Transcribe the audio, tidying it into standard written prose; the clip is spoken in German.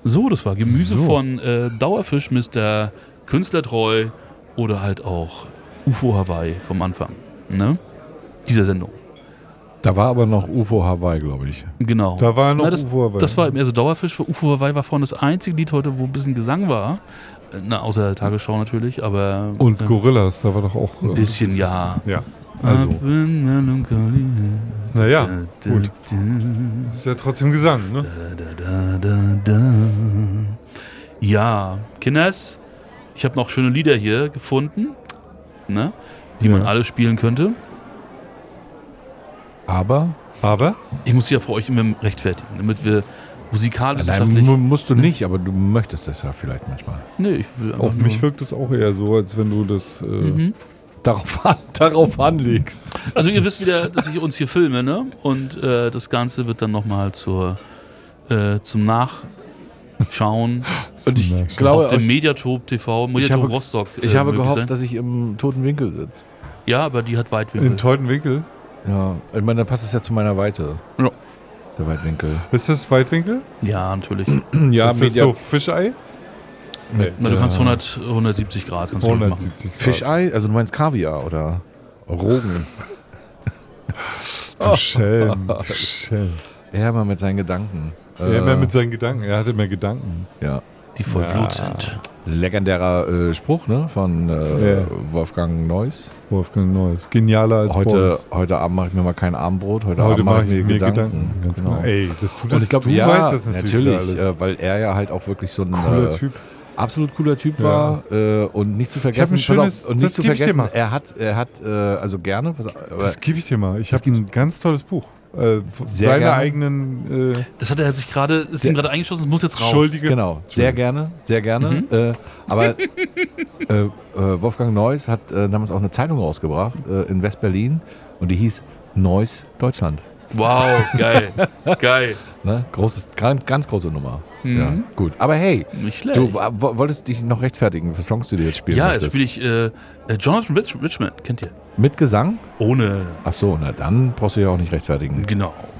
So, das war Gemüse von Dauerfisch, Mr. Künstlertreu oder halt auch UFO Hawaii vom Anfang, ne? Dieser Sendung. Da war aber noch UFO Hawaii, glaube ich. Genau. Da war noch UFO Hawaii. Das war also Dauerfisch. UFO Hawaii war vorhin das einzige Lied heute, wo ein bisschen Gesang war. Außer der Tagesschau natürlich, aber... Und Gorillas, da war doch auch... Ein bisschen, ja. Ja, also... Naja, gut. Ist ja trotzdem Gesang, ne? Ja, Kinders, ich habe noch schöne Lieder hier gefunden, ne, die man alle spielen könnte. Aber? Ich muss sie ja für euch immer rechtfertigen, damit wir musikalisch... Nein, musst du nicht, aber du möchtest das ja vielleicht manchmal. Nee, ich will einfach Auf mich wirkt es auch eher so, als wenn du das darauf anlegst. Also ihr wisst wieder, dass ich uns hier filme, ne? Und das Ganze wird dann nochmal zum Nachschauen. Und ich glaube, auf dem Mediatop TV, Mediatop Rostock. Ich habe gehofft, dass ich im toten Winkel sitze. Ja, aber die hat Weitwinkel. in toten Winkel. Ja, ich meine, dann passt es ja zu meiner Weite. Ja. Der Weitwinkel. Ist das Weitwinkel? Ja, natürlich. Ja, ist das so Fischei? mit, Na, du kannst 170 Grad kannst du machen. 170 Grad. Fischei? Also du meinst Kaviar oder Rogen? Du Schelm. Du Schelm. Er immer mit seinen Gedanken. Ja, immer mit seinen Gedanken. Er hatte mehr Gedanken. Ja. Die voll Blut sind. Legendärer Spruch, ne? Von Wolfgang Neuss. Wolfgang Neuss. Genialer als Boris. Heute Abend mache ich mir mal kein Abendbrot. Heute Abend mache ich mir Gedanken. Ganz genau. Ey, das tut Und ich glaube, ja, weißt das natürlich alles. weil er ja halt auch wirklich so ein Cooler Typ. absolut cooler Typ war und nicht zu vergessen. Er hat also gerne. Das gebe ich dir mal. Ich habe ein ganz tolles Buch. Sehr seine gerne. eigenen. Das hat er sich gerade, ihm gerade eingeschossen, das muss jetzt raus. Entschuldige. Genau, sehr gerne. Aber Wolfgang Neuss hat damals auch eine Zeitung rausgebracht in West-Berlin und die hieß Neuss Deutschland. Wow, geil. Geil. Ne? Ganz große Nummer. Ja, gut. Aber hey, Nicht schlecht. du wolltest dich noch rechtfertigen, für Songs du dir jetzt spielen Ja, möchtest. jetzt spiele ich Jonathan Richman, kennt ihr? Mit Gesang? Ohne. Ach so, na dann brauchst du ja auch nicht rechtfertigen. Genau.